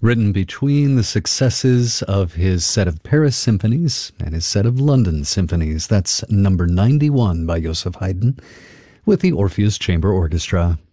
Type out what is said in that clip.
Written between the successes of his set of Paris symphonies and his set of London symphonies. That's number 91 by Joseph Haydn with the Orpheus Chamber Orchestra.